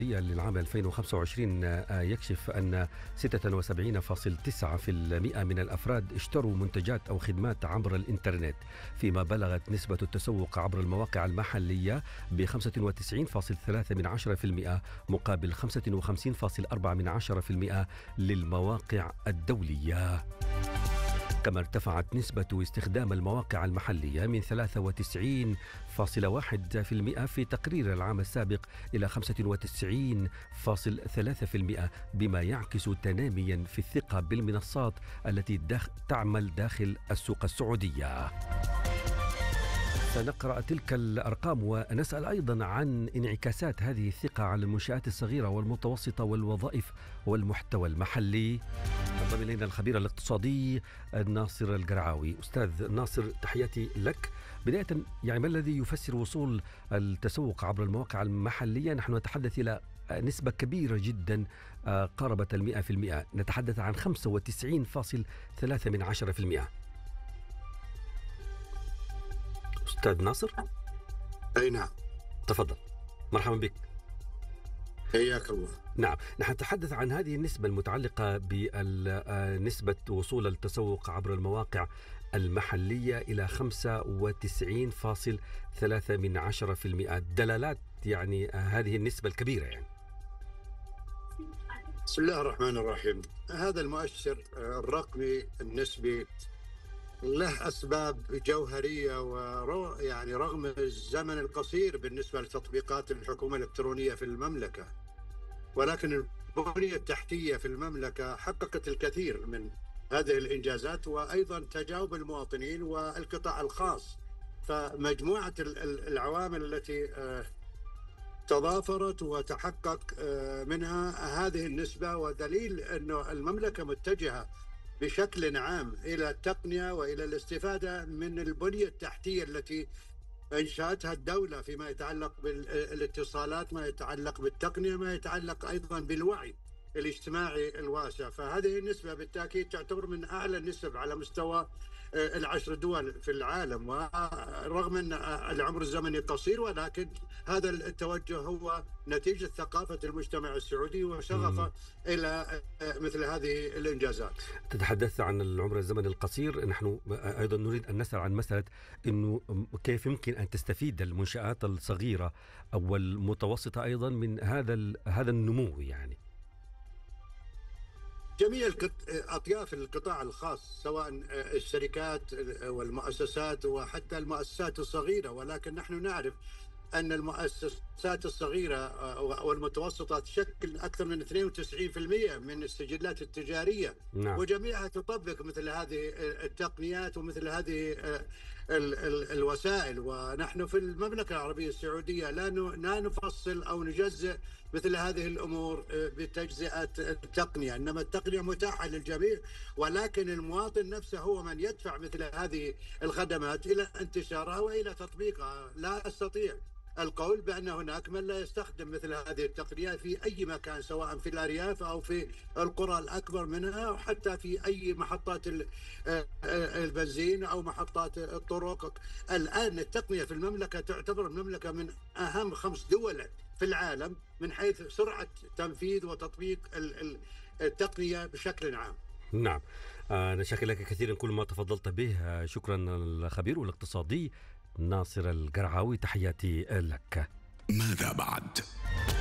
للعام 2025 يكشف أن 76.9% من الأفراد اشتروا منتجات أو خدمات عبر الإنترنت، فيما بلغت نسبة التسوق عبر المواقع المحلية ب 95.3% مقابل 55.4% للمواقع الدولية. كما ارتفعت نسبة استخدام المواقع المحلية من 93.1% في تقرير العام السابق إلى 95.3%، بما يعكس تناميا في الثقة بالمنصات التي تعمل داخل السوق السعودية. سنقرأ تلك الأرقام ونسأل أيضا عن انعكاسات هذه الثقة على المنشآت الصغيرة والمتوسطة والوظائف والمحتوى المحلي. انضم إلينا الخبير الاقتصادي ناصر القرعاوي. أستاذ ناصر، تحياتي لك. بداية ما الذي يفسر وصول التسوق عبر المواقع المحلية؟ نحن نتحدث إلى نسبة كبيرة جدا قاربت 100%، نتحدث عن 95.3%. أستاذ ناصر؟ أي نعم، تفضل، مرحبا بك. حياك الله. نعم، نحن نتحدث عن هذه النسبة المتعلقة بنسبة وصول التسوق عبر المواقع المحلية إلى 95.3%. دلالات هذه النسبة الكبيرة بسم الله الرحمن الرحيم. هذا المؤشر الرقمي النسبي له أسباب جوهرية، رغم الزمن القصير بالنسبة لتطبيقات الحكومة الإلكترونية في المملكة، ولكن البنية التحتية في المملكة حققت الكثير من هذه الإنجازات، وأيضا تجاوب المواطنين والقطاع الخاص. فمجموعة العوامل التي تضافرت وتحقق منها هذه النسبة، ودليل أنه المملكة متجهة بشكل عام إلى التقنية وإلى الاستفادة من البنية التحتية التي أنشأتها الدولة فيما يتعلق بالاتصالات، ما يتعلق بالتقنية، ما يتعلق أيضا بالوعي الاجتماعي الواسع. فهذه النسبة بالتأكيد تعتبر من أعلى النسب على مستوى 10 دول في العالم، ورغم أن العمر الزمني قصير، ولكن هذا التوجه هو نتيجة ثقافة المجتمع السعودي وشغفه إلى مثل هذه الإنجازات. تتحدث عن العمر الزمني القصير، نحن أيضا نريد أن نسأل عن مسألة أنه كيف يمكن أن تستفيد المنشآت الصغيرة أو المتوسطة أيضا من هذا النمو. جميع أطياف القطاع الخاص، سواء الشركات والمؤسسات وحتى المؤسسات الصغيرة، ولكن نحن نعرف أن المؤسسات الصغيرة والمتوسطة تشكل أكثر من 92% من السجلات التجارية. نعم. وجميعها تطبق مثل هذه التقنيات ومثل هذه الوسائل. ونحن في المملكة العربية السعودية لا نفصل أو نجزئ مثل هذه الأمور بتجزئة التقنية، إنما التقنية متاحة للجميع، ولكن المواطن نفسه هو من يدفع مثل هذه الخدمات إلى انتشارها وإلى تطبيقها. لا أستطيع القول بأن هناك من لا يستخدم مثل هذه التقنية في أي مكان، سواء في الأرياف أو في القرى الأكبر منها، أو حتى في أي محطات البنزين أو محطات الطرق. الآن التقنية في المملكة تعتبر المملكة من أهم 5 دول في العالم من حيث سرعة تنفيذ وتطبيق التقنية بشكل عام. نعم، أنا شاكر لك كثيرا كل ما تفضلت به. شكرا الخبير الاقتصادي ناصر القرعاوي، تحياتي لك. ماذا بعد؟